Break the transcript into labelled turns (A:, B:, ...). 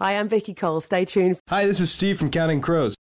A: Hi, I'm Vicky Cole. Stay tuned.
B: Hi, this is Steve from Counting Crows.